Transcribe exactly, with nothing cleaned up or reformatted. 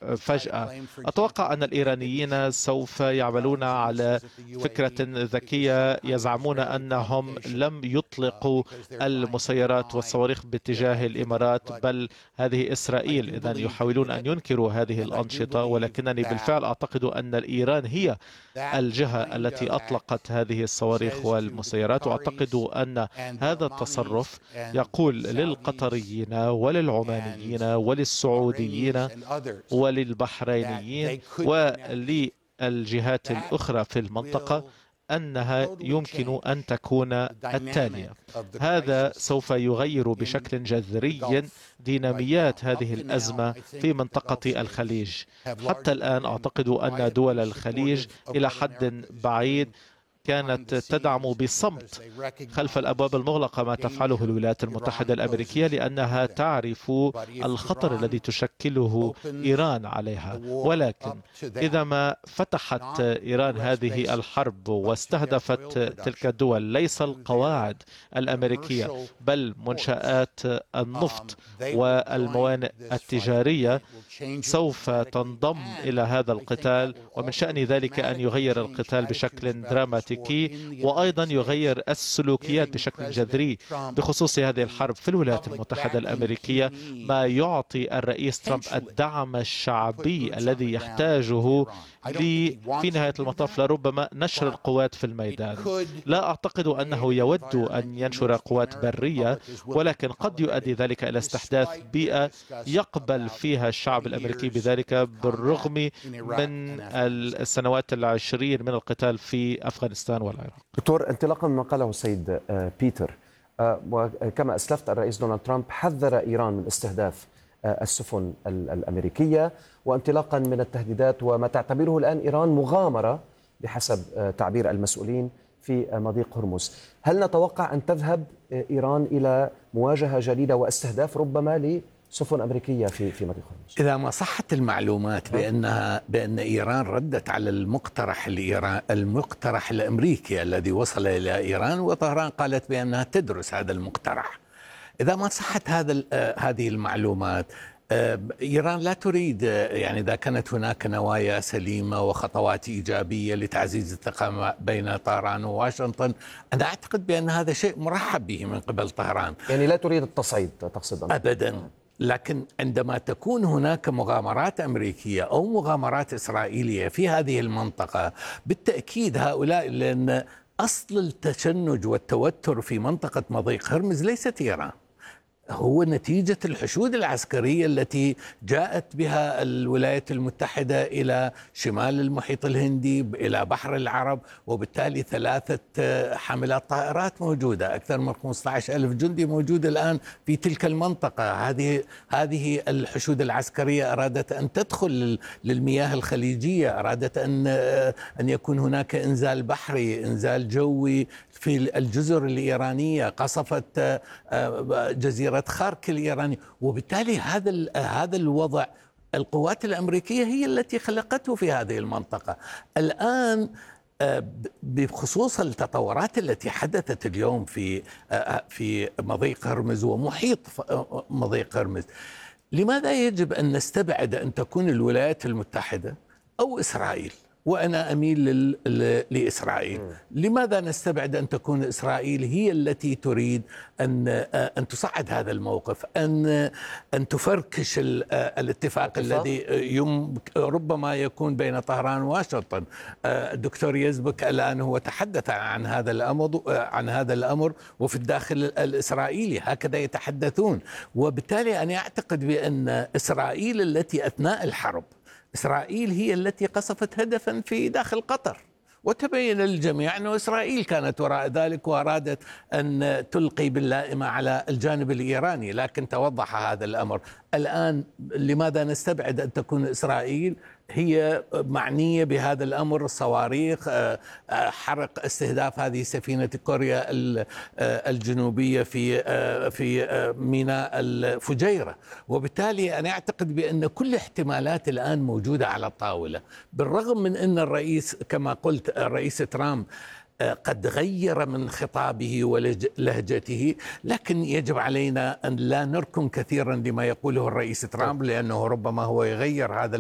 فجأة. أتوقع أن الإيرانيين سوف يعملون على فكرة ذكية، يزعمون أنهم لم يطلقوا المسيرات والصواريخ باتجاه الإمارات بل هذه إسرائيل. إذن يحاولون أن ينكروا هذه الأنشطة، ولكنني بالفعل أعتقد أن الإيران هي الجهة التي أطلقت هذه الصواريخ والمسيرات. وأعتقد أن هذا التصرف يقول للقطريين وللعمانيين وللسعوديين وللبحرينيين وللجهات الأخرى في المنطقة أنها يمكن أن تكون التالية. هذا سوف يغير بشكل جذري ديناميات هذه الأزمة في منطقة الخليج. حتى الآن أعتقد أن دول الخليج إلى حد بعيد كانت تدعم بصمت خلف الأبواب المغلقة ما تفعله الولايات المتحدة الأمريكية، لأنها تعرف الخطر الذي تشكله إيران عليها. ولكن إذا ما فتحت إيران هذه الحرب واستهدفت تلك الدول ليس القواعد الأمريكية بل منشآت النفط والموانئ التجارية، سوف تنضم إلى هذا القتال، ومن شأن ذلك أن يغير القتال بشكل دراماتيكي، وأيضا يغير السلوكيات بشكل جذري بخصوص هذه الحرب في الولايات المتحدة الأمريكية، ما يعطي الرئيس ترامب الدعم الشعبي الذي يحتاجه في نهاية المطاف لربما نشر القوات في الميدان. لا أعتقد أنه يود أن ينشر قوات برية، ولكن قد يؤدي ذلك إلى استحداث بيئة يقبل فيها الشعب الأمريكي بذلك بالرغم من السنوات العشرين من القتال في أفغانستان والعراق. دكتور، انطلاقا مما قاله السيد بيتر، وكما أسلفت الرئيس دونالد ترامب حذر إيران من استهداف السفن الأمريكية، وانطلاقا من التهديدات وما تعتبره الآن إيران مغامرة بحسب تعبير المسؤولين في مضيق هرمز. هل نتوقع أن تذهب إيران إلى مواجهة جديدة واستهداف ربما لسفن أمريكية في في مضيق هرمز؟ إذا ما صحت المعلومات بأنها بأن إيران ردت على المقترح الإيران المقترح الأمريكي الذي وصل إلى إيران، وطهران قالت بأنها تدرس هذا المقترح. إذا ما صحت هذا هذه المعلومات، إيران لا تريد، يعني إذا كانت هناك نوايا سليمة وخطوات إيجابية لتعزيز الثقة بين طهران وواشنطن، أنا أعتقد بأن هذا شيء مرحب به من قبل طهران. يعني لا تريد التصعيد تقصد؟ أبدا. لكن عندما تكون هناك مغامرات أمريكية أو مغامرات إسرائيلية في هذه المنطقة، بالتأكيد هؤلاء، لأن أصل التشنج والتوتر في منطقة مضيق هرمز ليست إيران، هو نتيجة الحشود العسكرية التي جاءت بها الولايات المتحدة إلى شمال المحيط الهندي إلى بحر العرب، وبالتالي ثلاثة حاملات طائرات موجودة، أكثر من خمسة عشر ألف جندي موجود الآن في تلك المنطقة. هذه هذه الحشود العسكرية أرادت أن تدخل للمياه الخليجية، أرادت أن أن يكون هناك إنزال بحري، إنزال جوي في الجزر الإيرانية، قصفت جزيرة خارك الإيراني، وبالتالي هذا هذا الوضع القوات الأمريكية هي التي خلقته في هذه المنطقة. الآن بخصوص التطورات التي حدثت اليوم في في مضيق هرمز ومحيط مضيق هرمز، لماذا يجب أن نستبعد أن تكون الولايات المتحدة أو إسرائيل؟ وأنا أميل لإسرائيل. لماذا نستبعد أن تكون إسرائيل هي التي تريد أن أن تصعد هذا الموقف، أن أن تفركش الاتفاق الذي يم ربما يكون بين طهران وواشنطن؟ الدكتور يزبك الآن هو تحدث عن هذا الأمر عن هذا الأمر وفي الداخل الإسرائيلي هكذا يتحدثون. وبالتالي أنا أعتقد بأن إسرائيل التي أثناء الحرب، إسرائيل هي التي قصفت هدفا في داخل قطر، وتبين للجميع أن إسرائيل كانت وراء ذلك وأرادت أن تلقي باللائمة على الجانب الإيراني، لكن توضح هذا الأمر. الآن لماذا نستبعد أن تكون إسرائيل هي معنية بهذا الأمر؟ الصواريخ، حرق، استهداف هذه سفينة كوريا الجنوبية في في ميناء الفجيرة. وبالتالي أنا أعتقد بأن كل احتمالات الآن موجودة على الطاولة، بالرغم من أن الرئيس كما قلت الرئيس ترامب قد غير من خطابه ولهجته، لكن يجب علينا أن لا نركن كثيرا لما يقوله الرئيس ترامب، لأنه ربما هو يغير هذا